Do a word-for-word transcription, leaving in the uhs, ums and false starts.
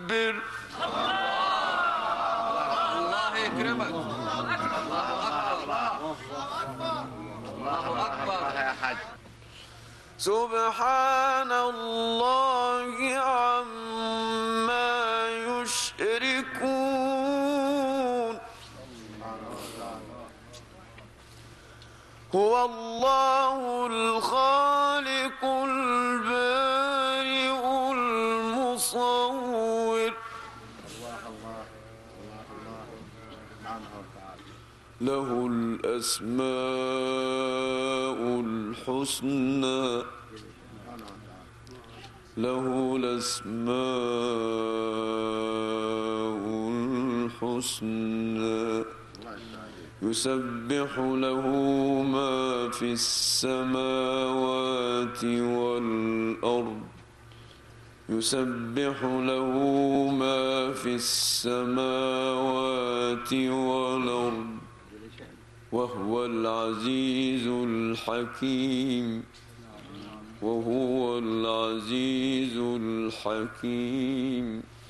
كبر. الله يكرمك. الله أكبر. الله أكبر يا حاج. سبحان الله عما يشركون. هو الله الخالق البارئ المصور له الأسماء الحسنى له الأسماء الحسنى يسبح له ما في السماوات والأرض يسبح له ما في السماوات والأرض وهو العزيز الحكيم وهو العزيز الحكيم